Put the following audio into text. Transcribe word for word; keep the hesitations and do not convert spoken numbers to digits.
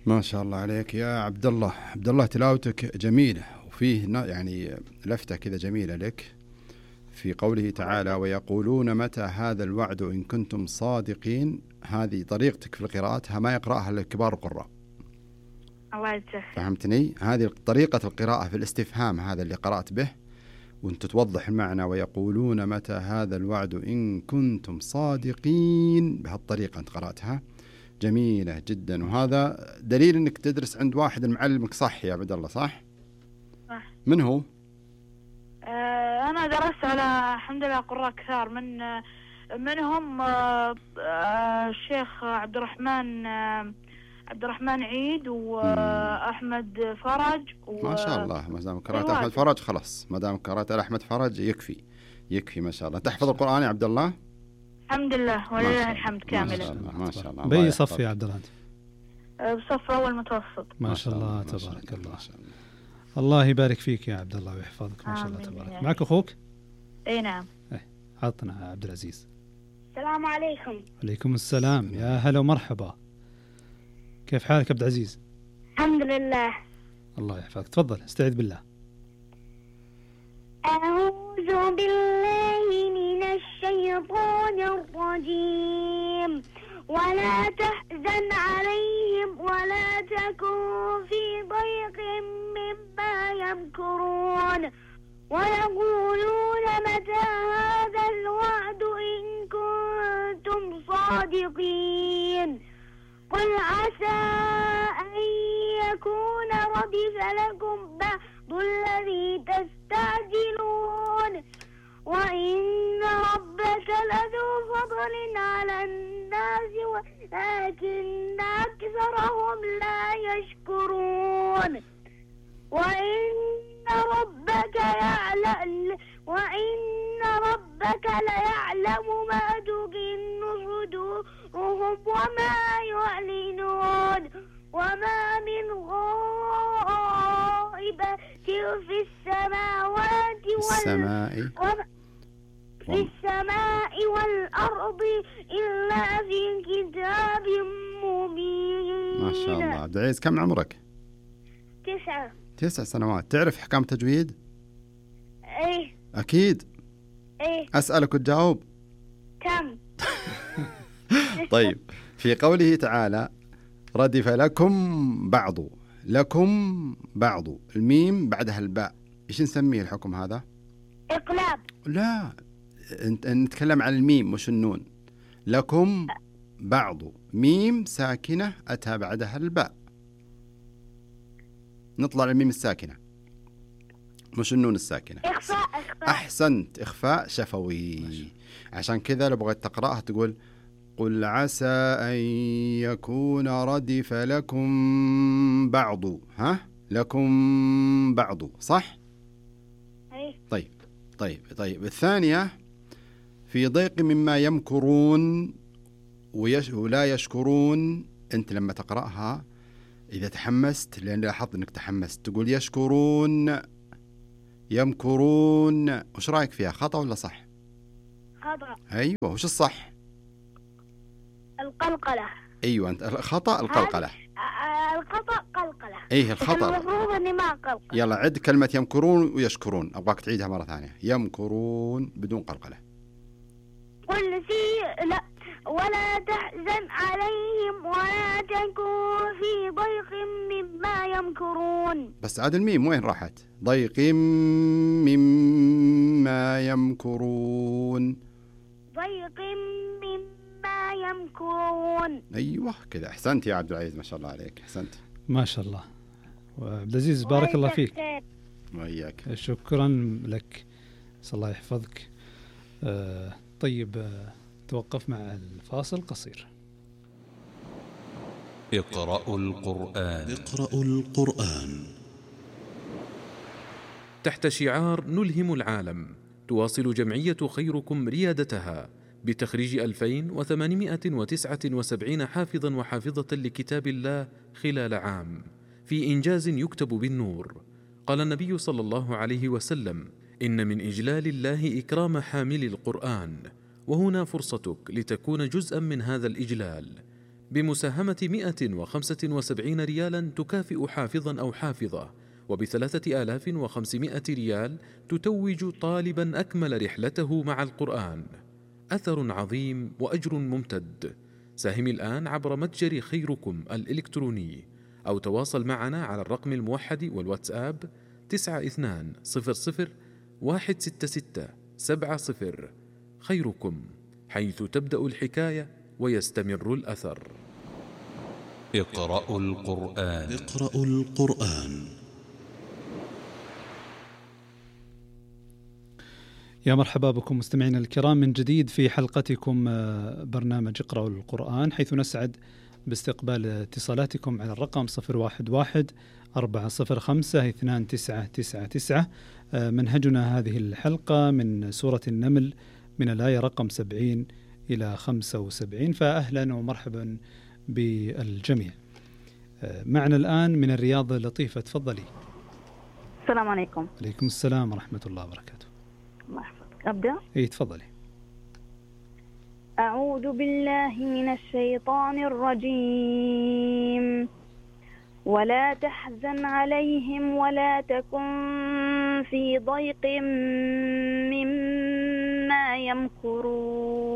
ما شاء الله عليك يا عبد الله. عبد الله تلاوتك جميلة، وفيه يعني لفتة كذا جميلة لك في قوله تعالى ويقولون متى هذا الوعد إن كنتم صادقين. هذه طريقتك في القراءة، ما يقرأها الكبار القراء. الله يجزاك. فهمتني؟ هذه طريقة القراءة في الاستفهام، هذا اللي قرأت به، وانت توضح المعنى ويقولون متى هذا الوعد إن كنتم صادقين. بهالطريقة انت قرأتها جميلة جدا، وهذا دليل انك تدرس عند واحد المعلمك صح يا عبد الله، صح؟ صح. من هو؟ آه انا درست على الحمد لله قراء كثار، من منهم آه آه الشيخ عبد الرحمن آه عبد الرحمن عيد واحمد فرج و... ما شاء الله. ما دام قرأت احمد فرج خلاص، ما دام قرأت على احمد فرج يكفي يكفي. ما شاء الله. تحفظ القرآن يا عبد الله؟ الحمد لله ولله الحمد كاملا. ما شاء الله ما شاء الله. بأي صف يا عبد الله؟ بصف أول متوسط. ما شاء الله تبارك الله. الله يبارك فيك يا عبد الله ويحفظك. ما شاء الله تبارك. معك أخوك؟ أي نعم. إيه عطنا عبد العزيز. السلام عليكم. عليكم السلام. يا هلا ومرحبا. كيف حالك عبد العزيز؟ الحمد لله. الله يحفظك. تفضل استعذ بالله. أعوذ بالله من الشيطان الرجيم. ولا تحزن عليهم ولا تكن في ضيق مما يمكرون ويقولون متى هذا الوعد إن كنتم صادقين. قل عسى أن يكون ردف لكم بعض الذي تستعجلون وإن ربك لذو فضل على الناس ولكن أكثرهم لا يشكرون. وإن ربك يعلم وإن ربك ليعلم ما تكن صدورهم وما يعلنون وما من غائبة في السماوات السماء في السماء والأرض إلا في كتاب مبين. ما شاء الله. عبد العزيز كم عمرك؟ تسعة. تسع سنوات. تعرف أحكام التجويد؟ إيه. أكيد. إيه. أسألك وتجاوب. كم؟ طيب، في قوله تعالى ردف لكم بعض، لكم بعض، الميم بعدها الباء، إيش نسميه الحكم هذا؟ إقلاب. لا، نتكلم عن الميم مش النون. لكم بعض، ميم ساكنة أتى بعدها الباء، نطلع الميم الساكنة مش النون الساكنة. إخفاء. إخفاء. أحسنت، إخفاء شفوي. عشان كذا لو بغيت تقرأها تقول قل عسى أن يكون ردف لكم بعض. ها؟ لكم بعض، صح؟ أي. طيب طيب طيب. الثانية في ضيق مما يمكرون ويش ولا يشكرون. أنت لما تقرأها إذا تحمست، لأن لاحظت أنك تحمست، تقول يشكرون يمكرون. وش رأيك فيها، خطأ ولا صح؟ خطأ. أيوة. وش الصح؟ القلقلة. أيوة أنت خطأ القلقلة. الخطأ قلقلة. إيه الخطأ. المفروض إني ما قلقلة. يلا عد كلمة يمكرون ويشكرون، أبغاك تعيدها مرة ثانية. يمكرون بدون قلقلة. قل في لا ولا تحزن عليهم ولا تكن في ضيق مما يمكرون. بس عاد الميم وين راحت؟ ضيق مما يمكرون. ضيق مما يمكرون. أيوة كذا. أحسنت يا عبد العزيز، ما شاء الله عليك، أحسنت. ما شاء الله. وعبد العزيز بارك الله فيك. وإياك. شكرا لك، صلى الله يحفظك. آه طيب، آه توقف مع الفاصل قصير. اقرأوا القرآن. اقرأوا القرآن. تحت شعار نلهم العالم، تواصل جمعية خيركم ريادتها بتخريج ألفين وثمانمائة وتسعة وسبعين حافظا وحافظة لكتاب الله خلال عام، في إنجاز يكتب بالنور. قال النبي صلى الله عليه وسلم: إن من إجلال الله إكرام حامل القرآن، وهنا فرصتك لتكون جزءا من هذا الإجلال بمساهمة مئة وخمسة وسبعين ريالا تكافئ حافظا أو حافظة، وبثلاثة آلاف وخمسمائة ريال تتوج طالبا أكمل رحلته مع القرآن. أثر عظيم وأجر ممتد. ساهم الآن عبر متجر خيركم الإلكتروني، أو تواصل معنا على الرقم الموحد والواتساب تسعة اثنان صفر صفر واحد ستة ستة سبعة صفر. خيركم، حيث تبدأ الحكاية ويستمر الأثر. اقرأوا القرآن. اقرأوا القرآن. يا مرحبا بكم مستمعينا الكرام من جديد في حلقتكم برنامج اقرأوا القرآن، حيث نسعد باستقبال اتصالاتكم على الرقم صفر واحد واحد أربعة صفر خمسة اثنان تسعة تسعة تسعة. منهجنا هذه الحلقة من سورة النمل من الآية رقم سبعين إلى خمسة وسبعين، فأهلا ومرحبا بالجميع. معنا الآن من الرياض لطيفة، تفضلي. السلام عليكم. عليكم السلام ورحمة الله وبركاته. الله يحفظك. أبدأ؟ إيه تفضلي. أعوذ بالله من الشيطان الرجيم. ولا تحزن عليهم ولا تكن في ضيق مما يمكرون.